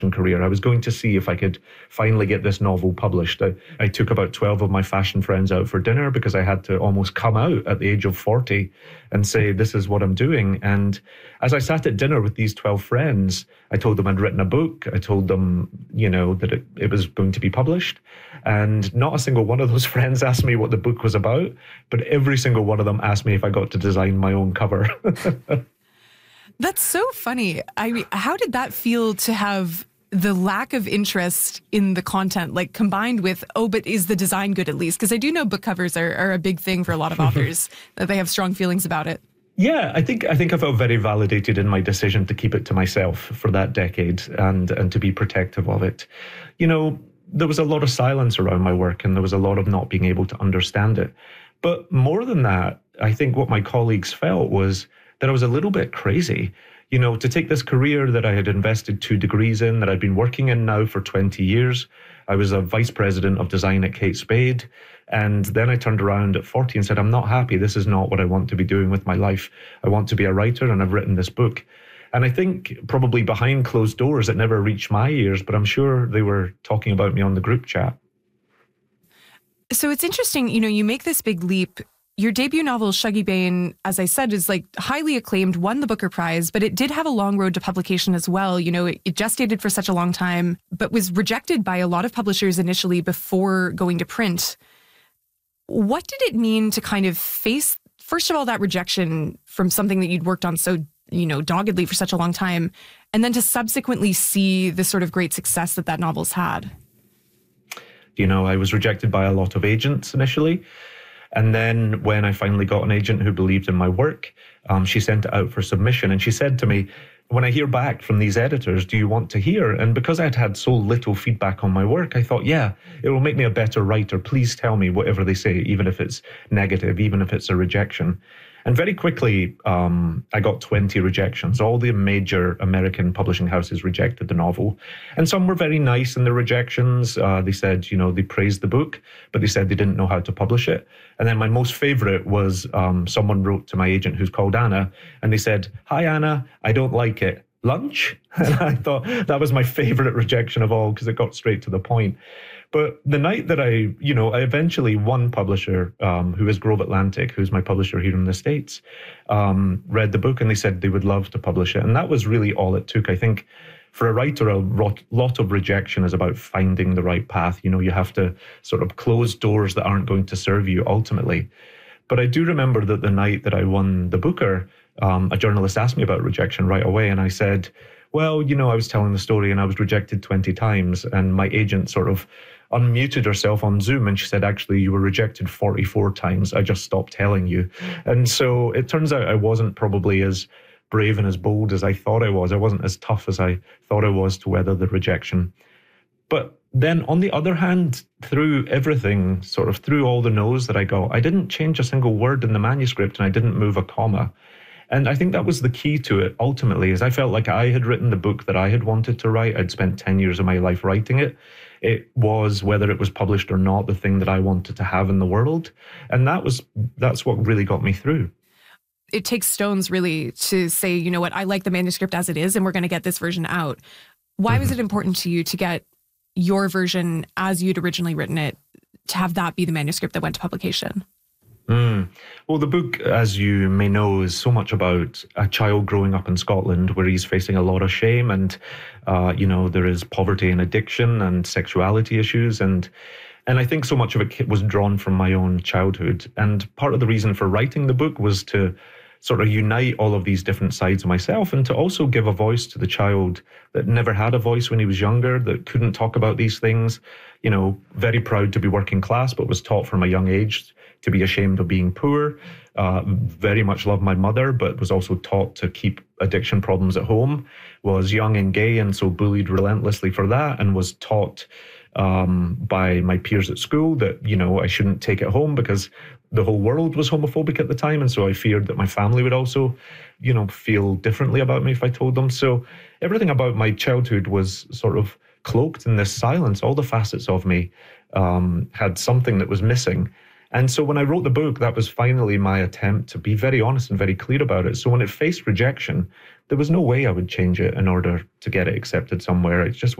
career. I was going to see if I could finally get this novel published. I took about 12 of my fashion friends out for dinner because I had to almost come out at the age of 40 and say, this is what I'm doing. And as I sat at dinner with these 12 friends, I told them I'd written a book. I told them, that it was going to be published. And not a single one of those friends asked me what the book was about, but every single one of them asked me if I got to design my own cover. That's so funny. I mean, how did that feel to have the lack of interest in the content, like combined with, but is the design good at least? Because I do know book covers are a big thing for a lot of authors, that they have strong feelings about it. Yeah, I think I felt very validated in my decision to keep it to myself for that decade and to be protective of it. There was a lot of silence around my work and there was a lot of not being able to understand it. But more than that, I think what my colleagues felt was that I was a little bit crazy. To take this career that I had invested 2 degrees in, that I'd been working in now for 20 years. I was a vice president of design at Kate Spade. And then I turned around at 40 and said, I'm not happy. This is not what I want to be doing with my life. I want to be a writer and I've written this book. And I think probably behind closed doors, it never reached my ears, but I'm sure they were talking about me on the group chat. So it's interesting, you make this big leap. Your debut novel, Shuggie Bain, as I said, is highly acclaimed, won the Booker Prize, but it did have a long road to publication as well. It gestated for such a long time, but was rejected by a lot of publishers initially before going to print. What did it mean to kind of face, first of all, that rejection from something that you'd worked on so, doggedly for such a long time, and then to subsequently see the sort of great success that novel's had? I was rejected by a lot of agents initially. And then when I finally got an agent who believed in my work, she sent it out for submission. And she said to me, when I hear back from these editors, do you want to hear? And because I'd had so little feedback on my work, I thought, yeah, it will make me a better writer. Please tell me whatever they say, even if it's negative, even if it's a rejection. And very quickly, I got 20 rejections. All the major American publishing houses rejected the novel. And some were very nice in their rejections. They said, they praised the book, but they said they didn't know how to publish it. And then my most favorite was someone wrote to my agent who's called Anna, and they said, hi, Anna, I don't like it. Lunch? And I thought that was my favorite rejection of all because it got straight to the point. But the night that I eventually, one publisher, who is Grove Atlantic, who's my publisher here in the States, read the book and they said they would love to publish it. And that was really all it took. I think for a writer, a lot of rejection is about finding the right path. You have to sort of close doors that aren't going to serve you ultimately. But I do remember that the night that I won the Booker, a journalist asked me about rejection right away. And I said, well, I was telling the story and I was rejected 20 times. And my agent sort of unmuted herself on Zoom and she said, actually, you were rejected 44 times. I just stopped telling you. And so it turns out I wasn't probably as brave and as bold as I thought I was. I wasn't as tough as I thought I was to weather the rejection. But then on the other hand, through everything, sort of through all the no's that I got, I didn't change a single word in the manuscript and I didn't move a comma. And I think that was the key to it, ultimately, is I felt like I had written the book that I had wanted to write. I'd spent 10 years of my life writing it. It was, whether it was published or not, the thing that I wanted to have in the world. And that's what really got me through. It takes stones, really, to say, you know what, I like the manuscript as it is, and we're going to get this version out. Why was it important to you to get your version as you'd originally written it, to have that be the manuscript that went to publication? Well, the book, as you may know, is so much about a child growing up in Scotland where he's facing a lot of shame and, there is poverty and addiction and sexuality issues. And I think so much of it was drawn from my own childhood. And part of the reason for writing the book was to sort of unite all of these different sides of myself and to also give a voice to the child that never had a voice when he was younger, that couldn't talk about these things, very proud to be working class, but was taught from a young age to be ashamed of being poor, very much loved my mother, but was also taught to keep addiction problems at home, was young and gay and so bullied relentlessly for that, and was taught by my peers at school that, I shouldn't take it home because the whole world was homophobic at the time. And so I feared that my family would also, feel differently about me if I told them. So everything about my childhood was sort of cloaked in this silence. All the facets of me had something that was missing. And so when I wrote the book, that was finally my attempt to be very honest and very clear about it. So when it faced rejection, there was no way I would change it in order to get it accepted somewhere. It just